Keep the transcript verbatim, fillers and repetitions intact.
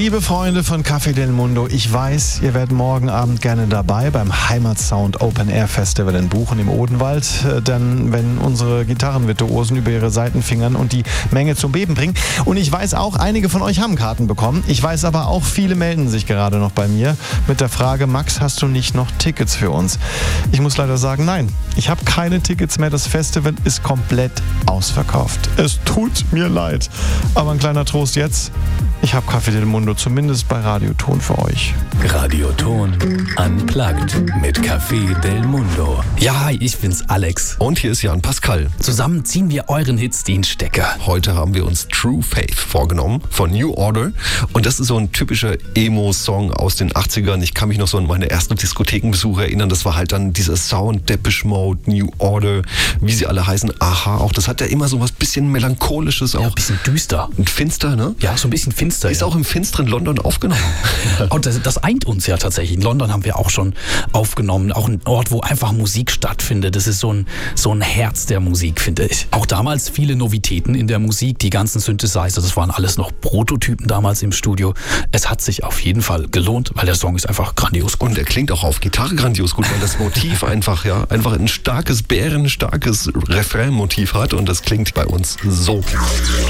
Liebe Freunde von Café del Mundo, ich weiß, ihr werdet morgen Abend gerne dabei beim Heimatsound Open Air Festival in Buchen im Odenwald. Denn wenn unsere Gitarrenvirtuosen über ihre Saiten fingern und die Menge zum Beben bringen. Und ich weiß auch, einige von euch haben Karten bekommen. Ich weiß aber auch, viele melden sich gerade noch bei mir mit der Frage, Max, hast du nicht noch Tickets für uns? Ich muss leider sagen, nein, ich habe keine Tickets mehr. Das Festival ist komplett ausverkauft. Es tut mir leid. Aber ein kleiner Trost jetzt. Ich habe Café del Mundo zumindest bei Radioton für euch. Radioton Unplugged mit Café del Mundo. Ja, ich bin's, Alex. Und hier ist Jan Pascal. Zusammen ziehen wir euren Hits den Stecker. Heute haben wir uns True Faith vorgenommen von New Order. Und das ist so ein typischer Emo-Song aus den achtzigern. Ich kann mich noch so an meine ersten Diskothekenbesuche erinnern. Das war halt dann dieser Sound, Depeche Mode, New Order, wie sie alle heißen. Aha, auch das hat ja immer so was bisschen Melancholisches auch. Ja, ein bisschen düster. Und finster, ne? Ja, so ein bisschen finster. Ist ja. auch im finsteren London aufgenommen. Und das, das eint uns ja tatsächlich. In London haben wir auch schon aufgenommen. Auch ein Ort, wo einfach Musik stattfindet. Das ist so ein, so ein Herz der Musik, finde ich. Auch damals viele Novitäten in der Musik. Die ganzen Synthesizer, das waren alles noch Prototypen damals im Studio. Es hat sich auf jeden Fall gelohnt, weil der Song ist einfach grandios gut. Und er klingt auch auf Gitarre grandios gut, weil das Motiv einfach, ja, einfach ein starkes, bärenstarkes Refrain-Motiv hat. Und das klingt bei uns so.